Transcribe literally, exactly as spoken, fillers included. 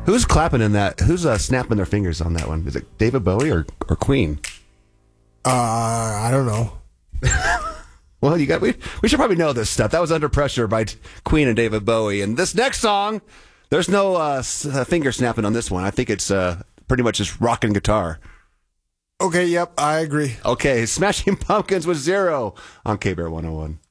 Who's clapping in that? Who's uh, snapping their fingers on that one? Is it David Bowie or, or Queen? Uh, I don't know. Well, you got we we should probably know this stuff. That was Under Pressure by Queen and David Bowie. And this next song, there's no uh, finger snapping on this one. I think it's uh, pretty much just rock and guitar. Okay, yep, I agree. Okay, Smashing Pumpkins with Zero on K-Bear one oh one.